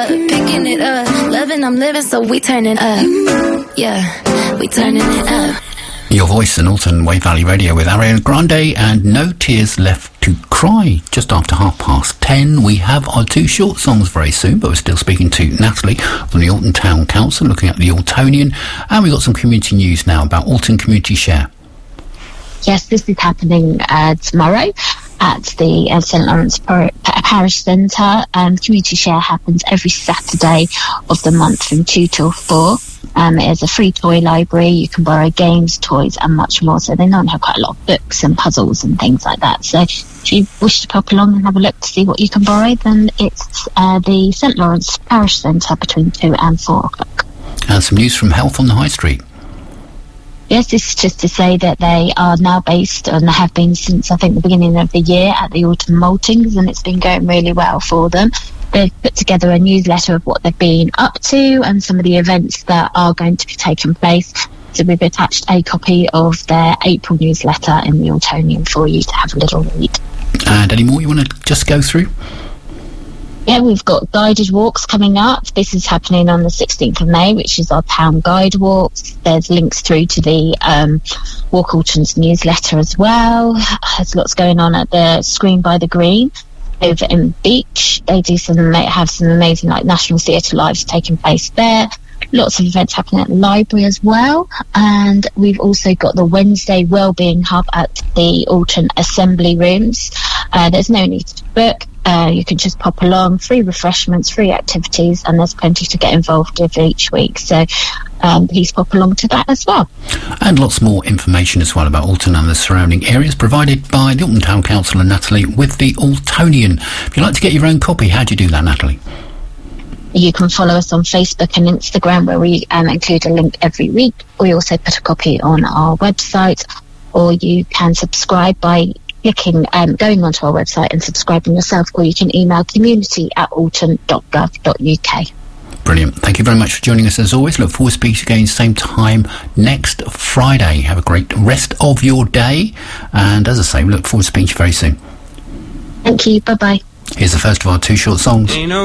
up, picking it up. Loving, I'm living, so we turning up. Yeah, we turning it up. Your voice in Alton Wave Valley Radio with Ariana Grande and No Tears Left to Cry. Just after 10:30, we have our two short songs very soon, but we're still speaking to Natalie from the Alton Town Council, looking at the Altonian, and we've got some community news now about Alton Community Share. Yes, this is happening tomorrow at the St Lawrence Parish Centre. Community Share happens every Saturday of the month from 2 till 4. It is a free toy library. You can borrow games, toys and much more. So they normally have quite a lot of books and puzzles and things like that. So if you wish to pop along and have a look to see what you can borrow, then it's the St Lawrence Parish Centre between 2 and 4 o'clock. And some news from Health on the High Street. Yes, this is just to say that they are now based, and have been since, I think, the beginning of the year, at the Alton Maltings, and it's been going really well for them. They've put together a newsletter of what they've been up to and some of the events that are going to be taking place. So we've attached a copy of their April newsletter in the Altonian for you to have a little read. And any more you want to just go through? Yeah, we've got guided walks coming up. This is happening on the 16th of May, which is our town guide walks. There's links through to the Walk Alton's newsletter as well. There's lots going on at the Screen by the Green over in Beach. They have some amazing National Theatre Lives taking place there. Lots of events happening at the library as well. And we've also got the Wednesday Wellbeing Hub at the Alton Assembly Rooms. There's no need to book. You can just pop along, free refreshments, free activities, and there's plenty to get involved with each week. So please pop along to that as well. And lots more information as well about Alton and the surrounding areas provided by the Alton Town Council and Natalie with the Altonian. If you'd like to get your own copy, how do you do that, Natalie? You can follow us on Facebook and Instagram, where we include a link every week. We also put a copy on our website, or you can subscribe by going onto our website and subscribing yourself, or you can email community@alton.gov.uk. Brilliant. Thank you very much for joining us as always. Look forward to speaking again same time next Friday. Have a great rest of your day, and as I say, we look forward to speaking to you very soon. Thank you. Bye-bye. Here's the first of our two short songs.